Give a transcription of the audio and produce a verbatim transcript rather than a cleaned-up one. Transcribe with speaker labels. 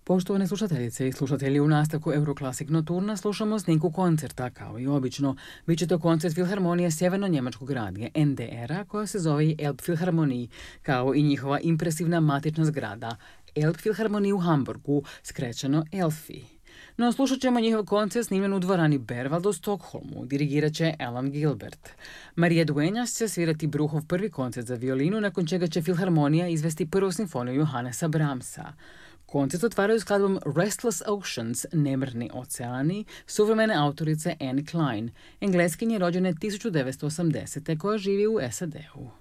Speaker 1: Poštovane slušateljice i slušatelji, u nastavku Euroclassic Nocturna slušamo snimku koncerta, kao i obično. Biće to koncert Filharmonije Sjeverno-njemačkog radija N D R-a, koja se zove i Elbphilharmonie, kao i njihova impresivna matična zgrada Elbphilharmonie u Hamburgu, skraćeno Elfi. No, slušat ćemo njihov koncert snimljen u dvorani Berwald u Stokholmu, dirigirat će Alan Gilbert. Marija Dueñas će svirati Bruhov prvi koncert za violinu, nakon čega će Filharmonija izvesti prvu simfoniju Johannesa Brahmsa. Koncert otvaraju skladbom Restless Oceans, Nemrni oceani, suvremene autorice Anne Klein, Engleskinje rođene tisuću devetsto osamdesete koja živi u S A D-u.